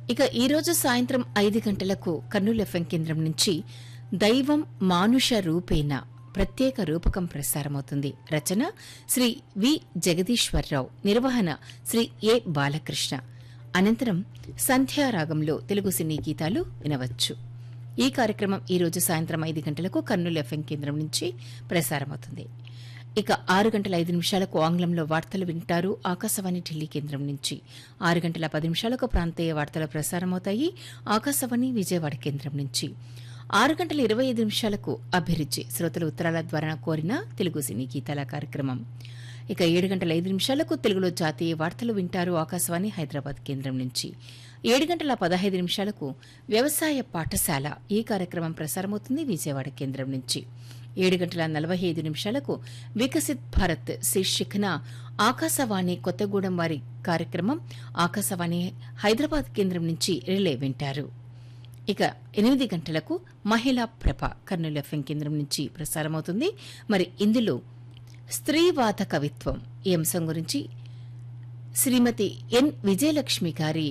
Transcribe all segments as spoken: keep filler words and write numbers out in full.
ఇక ఈరోజు సాయంత్రం ఐదు గంటలకు కర్నూలు ఎఫ్ఎం కేంద్రం నుంచి దైవం మానుష రూపేణ ప్రత్యేక రూపకం ప్రసారమవుతుంది. రచన శ్రీ వి జగదీశ్వరరావు, నిర్వహణ శ్రీ ఏ బాలకృష్ణ. అనంతరం సంధ్యారాగంలో తెలుగు సినీ గీతాలు వినవచ్చు. ఈ కార్యక్రమం ఈరోజు సాయంత్రం ఐదు గంటలకు కర్నూలు ఎఫ్ఎం కేంద్రం నుంచి ప్రసారమవుతుంది. ఇక ఆరు గంటల ఐదు నిమిషాలకు ఆంగ్లంలో వార్తలు వింటారు ఆకాశవాణి ఢిల్లీ కేంద్రం నుంచి. ఆరు గంటల పది నిమిషాలకు ప్రాంతీయ వార్తలు ప్రసారమవుతాయి ఆకాశవాణి విజయవాడ కేంద్రం నుంచి. ఆరు గంటల ఇరవై ఐదు నిమిషాలకు అభిరుచి శ్రోతల ఉత్తరాల ద్వారా కోరిన తెలుగు సినీ గీతాల కార్యక్రమం. ఇక ఏడు గంటల ఐదు నిమిషాలకు తెలుగులో జాతీయ వార్తలు వింటారు ఆకాశవాణి హైదరాబాద్ కేంద్రం నుంచి. ఏడు గంటల పదహైదు నిమిషాలకు వ్యవసాయ పాఠశాల ఈ కార్యక్రమం ప్రసారమవుతుంది విజయవాడ కేంద్రం నుంచి. ఏడు గంటల నలభై ఐదు నిమిషాలకు వికసిత్ భారత్ శీర్షికన ఆకాశవాణి కొత్తగూడెం వారి కార్యక్రమం ఆకాశవాణి హైదరాబాద్ కేంద్రం నుంచి రిలే వింటారు. ఇక ఎనిమిది గంటలకు మహిళా ప్రభ కర్నూలు ఎఫ్ఎం కేంద్రం నుంచి ప్రసారమవుతుంది. మరి ఇందులో స్త్రీవాద కవిత్వం ఈ అంశం గురించి శ్రీమతి ఎన్ విజయలక్ష్మి గారి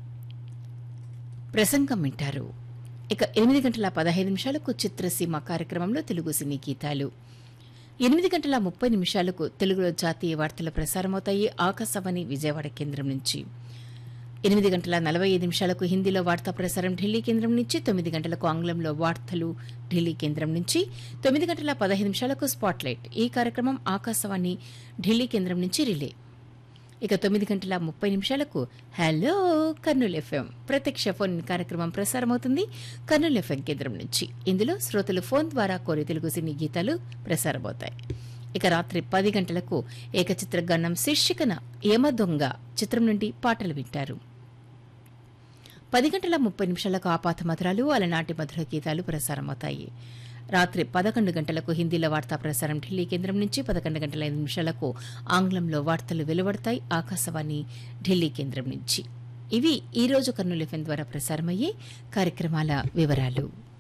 ప్రసంగం వింటారు. ఇక ఎనిమిది గంటల పదహైదు నిమిషాలకు చిత్రసీమ కార్యక్రమంలో తెలుగు సినీ గీతాలు. ఎనిమిది గంటల ముప్పై నిమిషాలకు తెలుగులో జాతీయ వార్తలు ప్రసారమవుతాయి ఆకాశవాణి విజయవాడ కేంద్రం నుంచి. ఎనిమిది గంటల నలభై ఐదు నిమిషాలకు హిందీలో వార్తా ప్రసారం ఢిల్లీ కేంద్రం నుంచి. తొమ్మిది గంటలకు ఆంగ్లంలో వార్తలు ఢిల్లీ కేంద్రం నుంచి. తొమ్మిది గంటల పదహైదు నిమిషాలకు స్పాట్లైట్ ఈ కార్యక్రమం ఆకాశవాణి ఢిల్లీ కేంద్రం నుంచి రిలే. ఇక తొమ్మిది గంటల ముప్పై నిమిషాలకు హలో కర్నూలు ఎఫ్ఎం ప్రత్యక్ష ఫోన్ కార్యక్రమం ప్రసారమవుతుంది కర్నూలు ఎఫ్ఎం కేంద్రం నుంచి. ఇందులో శ్రోతలు ఫోన్ ద్వారా కోరి తెలుగు సినీ గీతాలు ప్రసారమవుతాయి. ఇక రాత్రి పది గంటలకు ఏకచిత్ర గణం శీర్షికన యమ దొంగ చిత్రం నుండి పాటలు వింటారు. పది గంటల ముప్పై నిమిషాలకు ఆపాత మధురాలు అలనాటి మధుర గీతాలు ప్రసారమవుతాయి. రాత్రి పదకొండు గంటలకు హిందీలో వార్తా ప్రసారం ఢిల్లీ కేంద్రం నుంచి. పదకొండు గంటల ఐదు నిమిషాలకు ఆంగ్లంలో వార్తలు వెలువడతాయి ఆకాశవాణి ఢిల్లీ కేంద్రం నుంచి. ఇవి ఈ రోజు కర్నూలు ఎఫ్ఎం ద్వారా ప్రసారమయ్యే కార్యక్రమాల వివరాలు.